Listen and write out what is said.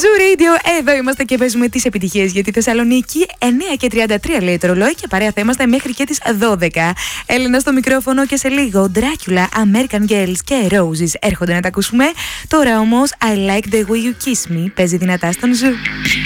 Zoo Radio, εδώ είμαστε και παίζουμε τις επιτυχίες για τη Θεσσαλονίκη. 9:33 λέει το ρολόι και παρέα θα είμαστε μέχρι και τις 12. Έλενα στο μικρόφωνο και σε λίγο Dracula, American Girls και Roses έρχονται να τα ακούσουμε. Τώρα όμως I Like The Way You Kiss Me παίζει δυνατά στον Zoo.